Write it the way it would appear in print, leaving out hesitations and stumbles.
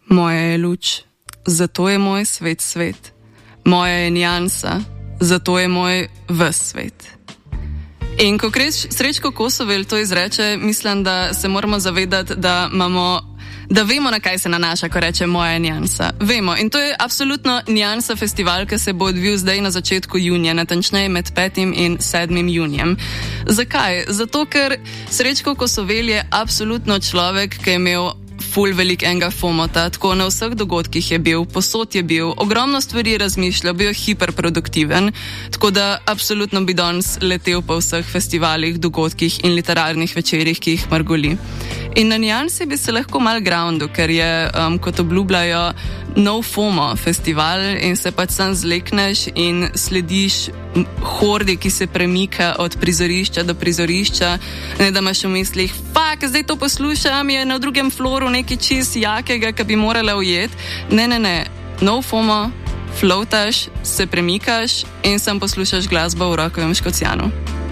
Moja je luč, zato je moj svet svet. Moja je nijansa, zato je moj ves svet. In ko Srečko Kosovel to izreče, mislim, da se moramo zavedati, da vemo, na kaj se nanaša, ko reče moja nijansa. Vemo. In to je absolutno nijansa festival, ki se bo odvil zdaj na začetku junija, natančneje med 5. in 7. junijem. Zakaj? Zato, ker Srečko Kosovel je absolutno človek, ki je imel ful velik enega fomota, tako na vseh dogodkih je bil, posod je bil, ogromno stvari razmišljal, bil je hiperproduktiven, tako da absolutno bi danes letel po vseh festivalih, dogodkih in literarnih večerih, ki jih margoli. In na nijansi bi se lahko mal groundu, ker je, kot obljubljajo, no FOMO festival in se pač sam zlekneš in slediš hordi, ki se premika od prizorišča do prizorišča, ne da imaš v mislih, zdaj to poslušam, je na drugem floru nekaj čist jakega, ki bi morala ujeti. Ne, no FOMO, floataš, se premikaš in sam poslušaš glasbo v Rokovem Škocjanu.